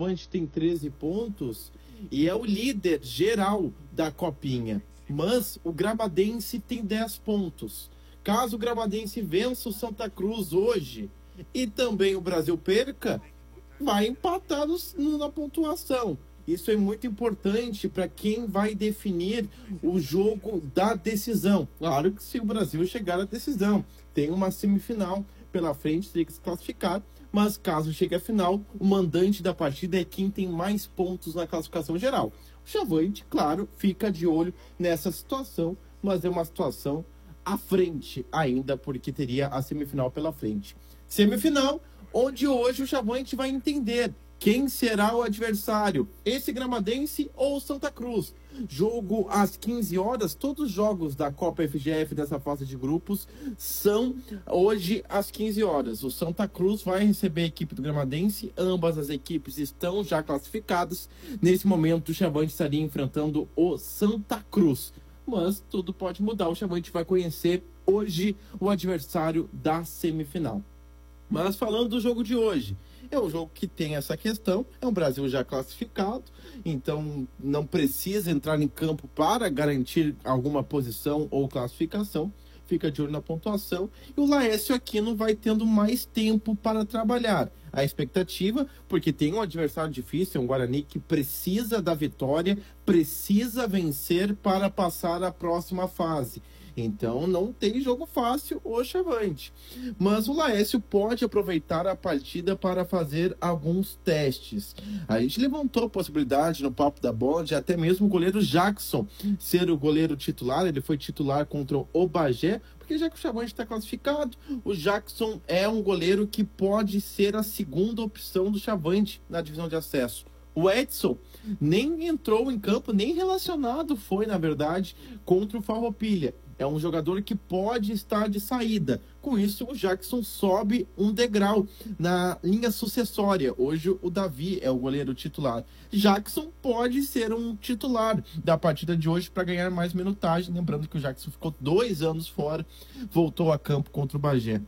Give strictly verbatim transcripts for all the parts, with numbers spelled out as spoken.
Avante tem treze pontos e é o líder geral da Copinha. Mas o Gramadense tem dez pontos. Caso o Gramadense vença o Santa Cruz hoje e também o Brasil perca, vai empatar no, no, na pontuação. Isso é muito importante para quem vai definir o jogo da decisão. Claro que se o Brasil chegar à decisão, tem uma semifinal pela frente, tem que se classificar, mas caso chegue à final, o mandante da partida é quem tem mais pontos na classificação geral. O Chavante, claro, fica de olho nessa situação, mas é uma situação à frente ainda, porque teria a semifinal pela frente. Semifinal, onde hoje o Chavante vai entender quem será o adversário, esse Gramadense ou Santa Cruz. Jogo às quinze horas, todos os jogos da Copa F G F dessa fase de grupos são hoje às quinze horas. O Santa Cruz vai receber a equipe do Gramadense, ambas as equipes estão já classificadas. Nesse momento o Chavante estaria enfrentando o Santa Cruz. Mas tudo pode mudar, o Chavante vai conhecer hoje o adversário da semifinal. Mas falando do jogo de hoje, é um jogo que tem essa questão, é um Brasil já classificado, então não precisa entrar em campo para garantir alguma posição ou classificação, fica de olho na pontuação, e o Laércio Aquino vai tendo mais tempo para trabalhar. A expectativa, porque tem um adversário difícil, um Guarani que precisa da vitória, precisa vencer para passar a próxima fase. Então não tem jogo fácil o Chavante. Mas o Laércio pode aproveitar a partida para fazer alguns testes. A gente levantou a possibilidade no Papo da Bola de até mesmo o goleiro Jackson ser o goleiro titular. Ele foi titular contra o Bagé, porque já que o Chavante está classificado, o Jackson é um goleiro que pode ser a segunda opção do Chavante na divisão de acesso. O Edson nem entrou em campo, nem relacionado foi, na verdade, contra o Farroupilha. É um jogador que pode estar de saída. Com isso, o Jackson sobe um degrau na linha sucessória. Hoje, o Davi é o goleiro titular. Jackson pode ser um titular da partida de hoje para ganhar mais minutagem. Lembrando que o Jackson ficou dois anos fora, voltou a campo contra o Bagé.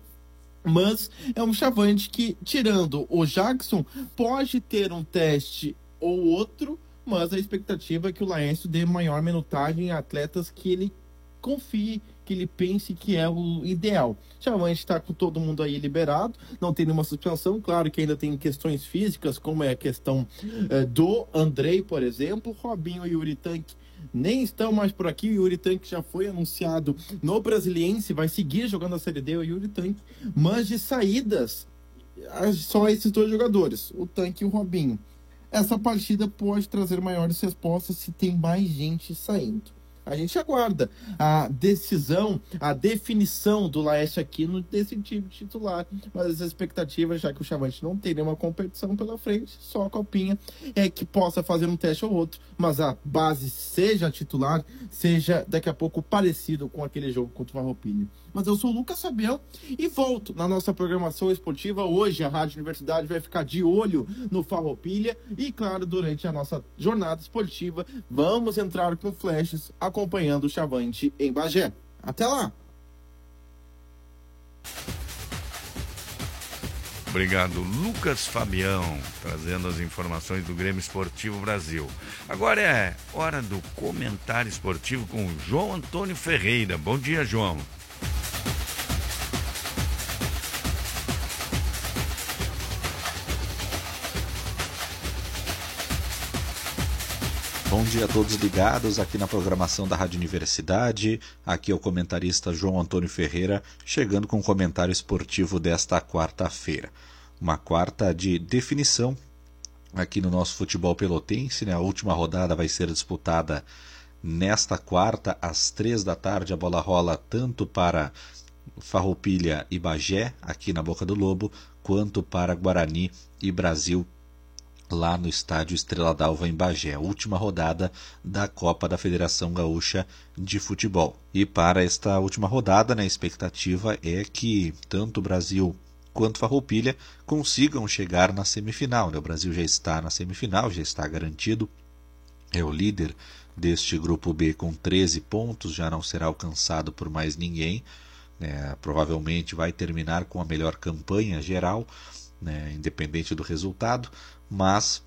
Mas é um Chavante que, tirando o Jackson, pode ter um teste ou outro, mas a expectativa é que o Laércio dê maior minutagem a atletas que ele confie, que ele pense que é o ideal. Chavante está com todo mundo aí liberado, não tem nenhuma suspensão, claro que ainda tem questões físicas, como é a questão é, do Andrei, por exemplo, Robinho e Yuri Tanque nem estão mais por aqui. O Yuri Tanque já foi anunciado no Brasiliense, vai seguir jogando a Série D, o Yuri Tanque, mas de saídas, só esses dois jogadores, o Tanque e o Robinho. Essa partida pode trazer maiores respostas se tem mais gente saindo. A gente aguarda a decisão, a definição do Laércio Aquino desse time titular. Mas as expectativas, já que o Chavante não tem nenhuma competição pela frente, só a Copinha, é que possa fazer um teste ou outro, mas a base seja titular, seja daqui a pouco parecido com aquele jogo contra o Farroupilha. Mas eu sou o Lucas Fabião e volto na nossa programação esportiva. Hoje a Rádio Universidade vai ficar de olho no Farroupilha e, claro, durante a nossa jornada esportiva, vamos entrar com flashes acompanhando o Chavante em Bagé. Até lá! Obrigado, Lucas Fabião, trazendo as informações do Grêmio Esportivo Brasil. Agora é hora do comentário esportivo com o João Antônio Ferreira. Bom dia, João. Bom dia a todos ligados aqui na programação da Rádio Universidade. Aqui é o comentarista João Antônio Ferreira, chegando com o comentário esportivo desta quarta-feira. Uma quarta de definição aqui no nosso futebol pelotense, né? A última rodada vai ser disputada nesta quarta, às três da tarde. A bola rola tanto para Farroupilha e Bagé, aqui na Boca do Lobo, quanto para Guarani e Brasil, lá no estádio Estrela d'Alva em Bagé, a última rodada da Copa da Federação Gaúcha de Futebol. E para esta última rodada, né, a expectativa é que tanto o Brasil quanto Farroupilha consigam chegar na semifinal, né? O Brasil já está na semifinal, já está garantido, é o líder deste grupo B com treze pontos, já não será alcançado por mais ninguém, né? Provavelmente vai terminar com a melhor campanha geral, né, independente do resultado, mas